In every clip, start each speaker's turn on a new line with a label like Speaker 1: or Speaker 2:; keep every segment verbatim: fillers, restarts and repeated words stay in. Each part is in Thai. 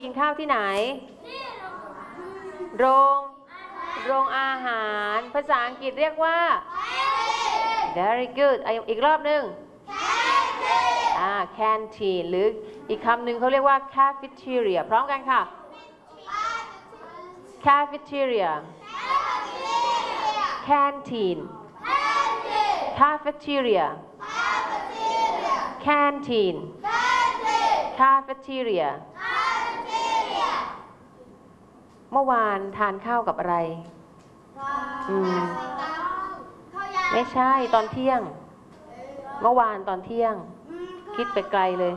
Speaker 1: กินข้าวที่ไหนโรงโรงอาหารภาษาอังกฤษเรียกว่า very good อีกรอบหนึ่ง อ่า canteen หรืออีกคำหนึ่งเขาเรียกว่า cafeteria พร้อมกันค่ะ cafeteria canteen cafeteria canteen cafeteria เมื่อวานทานข้าวกับอะไรอืมไม่ใช่ตอนเที่ยงเมื่อวานตอนเที่ยงคิดไปไกลเลย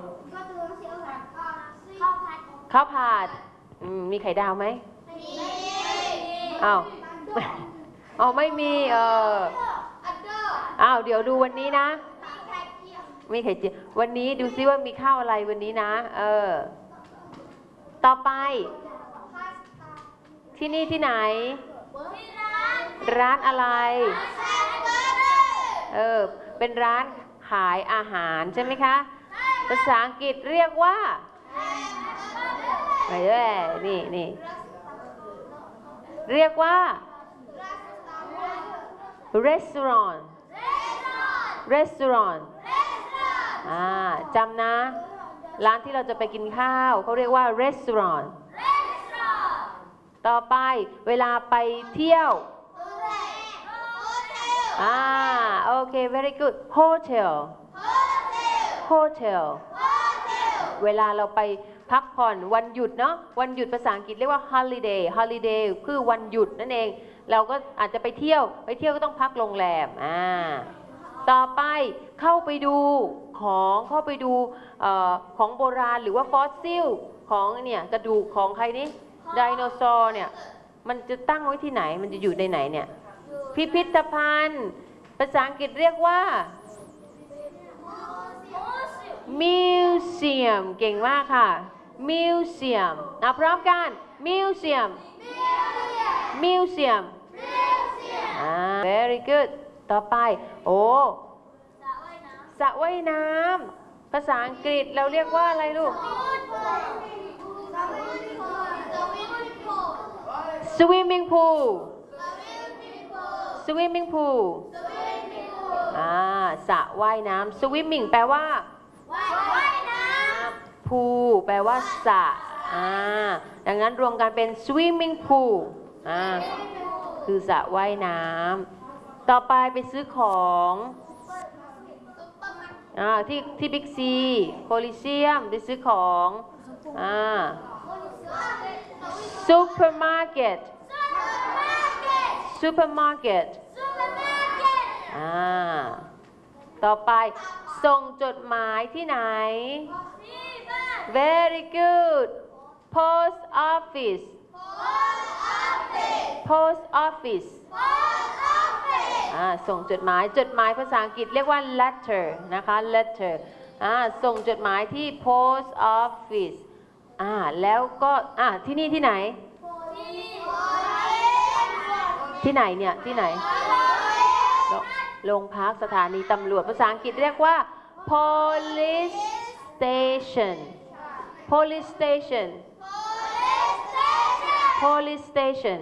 Speaker 1: ข้าวผัดมีไข่ดาวไหมอ้าวอ๋อไม่มีเอออ้าวเดี๋ยวดูวันนี้นะมีไข่เจียววันนี้ดูซิว่ามีข้าวอะไรวันนี้นะเออต่อไปที่นี่ที่ไหนร้านอะไรเออเป็นร้านขายอาหารใช่ไหมคะภาษาอังกฤษเรียกว่าอะไรเอ่ยนี่นี่เรียกว่า restaurant restaurant อ่าจำนะร้านที่เราจะไปกินข้าวเขาเรียกว่า restaurant ต่อไปเวลาไปเที่ยวอ่าโอเค very good hotel hotel เวลาเราไปพักผ่อนวันหยุดเนาะวันหยุดภาษาอังกฤษเรียกว่า holiday holiday คือวันหยุดนั่นเองเราก็อาจจะไปเที่ยวไปเที่ยวก็ต้องพักโรงแรมอ่าต่อไปเข้าไปดูของเข้าไปดูเอ่อของโบราณหรือว่าฟอสซิลของเนี่ยกระดูกของใครนี่ไดโนเสาร์เนี่ยมันจะตั้งไว้ที่ไหนมันจะอยู่ในไหนเนี่ยพิพิธภัณฑ์ภาษาอังกฤษเรียกว่า museum เก่งมากค่ะ museum นะพร้อมกัน museum museum อ่า very good ต่อไปโอ้สระว่ายน้ำภาษาอังกฤษเราเรียกว่าอะไรลูก swimming pool swimming pool อ่าสระว่ายน้ำ swimming แปลว่าว่ายน้ำ pool แปลว่าสระอ่าดังนั้นรวมกันเป็น swimming pool อ่าคือสระว่ายน้ำต่อไปไปซื้อของอ่าที่ที่บิ๊กซีโคลิเซียมไปซื้อของอ่าซูเปอร์มาร์เก็ตซูเปอร์มาร์เก็ตอ่าต่อไปส่งจดหมายที่ไหน very good post office post office อ่าส่งจดหมายจดหมายภาษาอังกฤษเรียกว่า letter นะคะ letter อ่าส่งจดหมายที่ post office อ่าแล้วก็อ่าที่นี่ที่ไหนที่ไหนเนี่ยที่ไหนโรงพักสถานีตำรวจภาษาอังกฤษเรียกว่า police station police station police station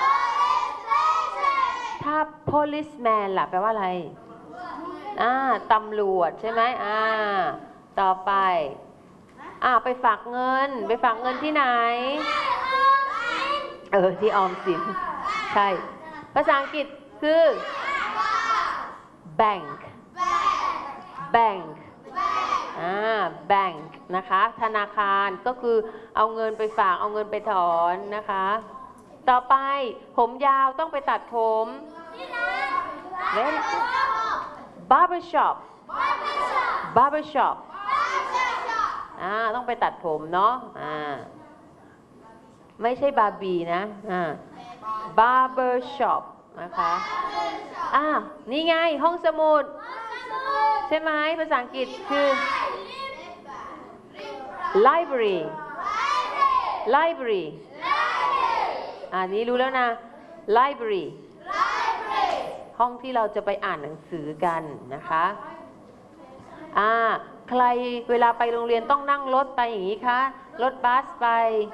Speaker 1: ถ้า policeman ล่ะแปลว่าอะไรอ่าตำรวจใช่ไหมอ่าต่อไปอ่าไปฝากเงินไปฝากเงินที่ไหนเออที่ออมสินใช่ภาษาอังกฤษคือ bank bank อ่า bank นะคะธนาคารก็คือเอาเงินไปฝากเอาเงินไปถอนนะคะต่อไปผมยาวต้องไปตัดผม barber shop barber shop อ่าต้องไปตัดผมเนาะอ่าไม่ใช่บาร์บีนะอ่า barber shop นะคะอ่านี่ไงห้องสมุดใช่ไหมภาษาอังกฤษคือ library library อันนี้รู้แล้วนะ library ห้องที่เราจะไปอ่านหนังสือกันนะคะอ่าใครเวลาไปโรงเรียนต้องนั่งรถไปอย่างนี้คะรถบัสไป